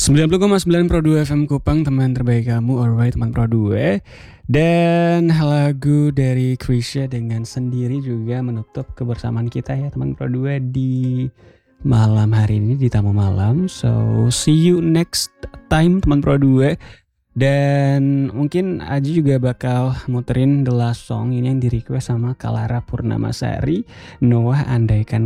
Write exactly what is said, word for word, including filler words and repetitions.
sembilan puluh koma sembilan Pro dua F M Kupang, teman terbaik kamu, alright teman Pro dua. Dan lagu dari Krisya dengan Sendiri juga menutup kebersamaan kita ya teman Pro dua di malam hari ini, di tamu malam. So see you next time teman Pro dua. Dan mungkin Aji juga bakal muterin The Last Song ini yang di request sama Kalara Purnamasari, Noah Andaikan